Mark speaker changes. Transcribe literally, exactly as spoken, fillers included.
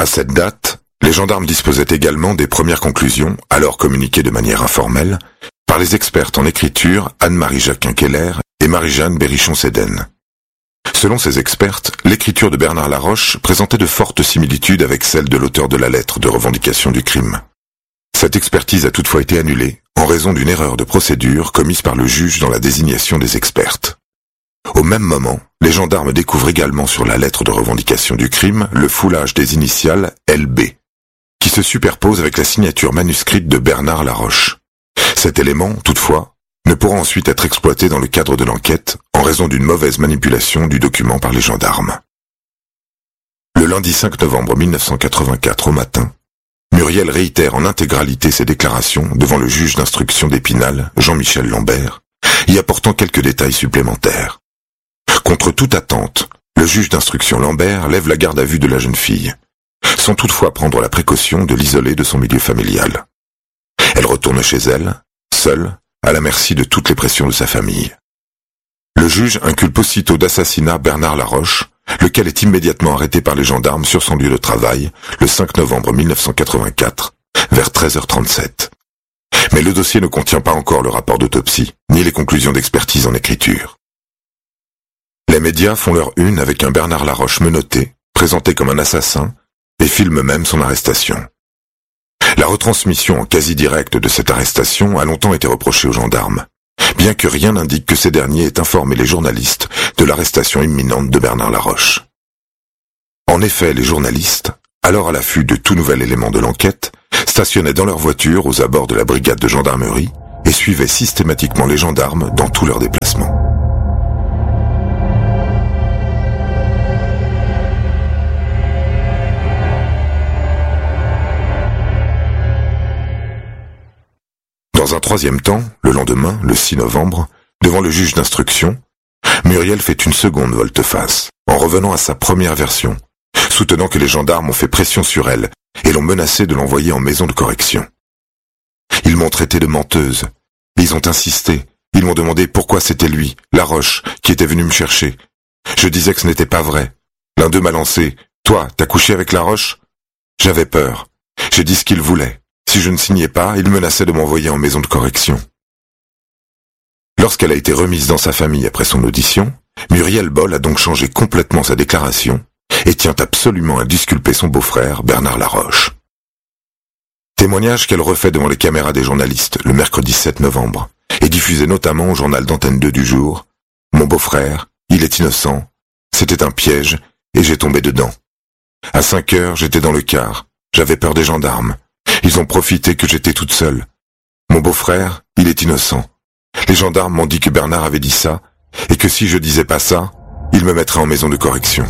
Speaker 1: cette date, les gendarmes disposaient également des premières conclusions, alors communiquées de manière informelle, par les expertes en écriture Anne-Marie Jacquin-Keller et Marie-Jeanne Berrichon-Séden. Selon ces expertes, l'écriture de Bernard Laroche présentait de fortes similitudes avec celle de l'auteur de la lettre de revendication du crime. Cette expertise a toutefois été annulée en raison d'une erreur de procédure commise par le juge dans la désignation des expertes. Au même moment, les gendarmes découvrent également sur la lettre de revendication du crime le foulage des initiales L B, qui se superpose avec la signature manuscrite de Bernard Laroche. Cet élément, toutefois, ne pourra ensuite être exploité dans le cadre de l'enquête en raison d'une mauvaise manipulation du document par les gendarmes. Le lundi cinq novembre mille neuf cent quatre-vingt-quatre au matin, Muriel réitère en intégralité ses déclarations devant le juge d'instruction d'Épinal, Jean-Michel Lambert, y apportant quelques détails supplémentaires. Contre toute attente, le juge d'instruction Lambert lève la garde à vue de la jeune fille, sans toutefois prendre la précaution de l'isoler de son milieu familial. Elle retourne chez elle, seule, à la merci de toutes les pressions de sa famille. Le juge inculpe aussitôt d'assassinat Bernard Laroche, lequel est immédiatement arrêté par les gendarmes sur son lieu de travail, le cinq novembre mille neuf cent quatre-vingt-quatre, vers treize heures trente-sept. Mais le dossier ne contient pas encore le rapport d'autopsie, ni les conclusions d'expertise en écriture. Les médias font leur une avec un Bernard Laroche menotté, présenté comme un assassin, et filment même son arrestation. La retransmission en quasi-direct de cette arrestation a longtemps été reprochée aux gendarmes, bien que rien n'indique que ces derniers aient informé les journalistes de l'arrestation imminente de Bernard Laroche. En effet, les journalistes, alors à l'affût de tout nouvel élément de l'enquête, stationnaient dans leur voiture aux abords de la brigade de gendarmerie et suivaient systématiquement les gendarmes dans tous leurs déplacements. Dans un troisième temps, le lendemain, le six novembre, devant le juge d'instruction, Muriel fait une seconde volte-face, en revenant à sa première version, soutenant que les gendarmes ont fait pression sur elle et l'ont menacé de l'envoyer en maison de correction. Ils m'ont traité de menteuse, ils ont insisté, ils m'ont demandé pourquoi c'était lui, Laroche, qui était venu me chercher. Je disais que ce n'était pas vrai. L'un d'eux m'a lancé « Toi, t'as couché avec Laroche ?» J'avais peur. J'ai dit ce qu'il voulait. Si je ne signais pas, il menaçait de m'envoyer en maison de correction. Lorsqu'elle a été remise dans sa famille après son audition, Muriel Boll a donc changé complètement sa déclaration et tient absolument à disculper son beau-frère, Bernard Laroche. Témoignage qu'elle refait devant les caméras des journalistes le mercredi sept novembre et diffusé notamment au journal d'Antenne deux du jour. « Mon beau-frère, il est innocent, c'était un piège et j'ai tombé dedans. À cinq heures, j'étais dans le car, j'avais peur des gendarmes. Ils ont profité que j'étais toute seule. Mon beau-frère, il est innocent. Les gendarmes m'ont dit que Bernard avait dit ça, et que si je disais pas ça, il me mettrait en maison de correction. »